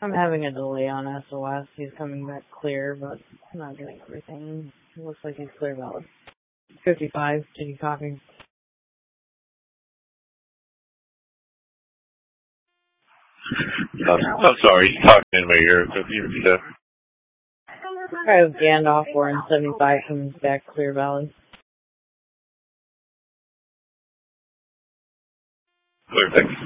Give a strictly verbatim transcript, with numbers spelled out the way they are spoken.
I'm having a delay on S O S. He's coming back clear, but I'm not getting everything. It looks like he's clear valid. fifty-five, did you copy? I'm, I'm sorry, he's talking in my ear. Could you repeat that? I have Gandalf four and seventy-five coming back clear valid. Clear, thanks.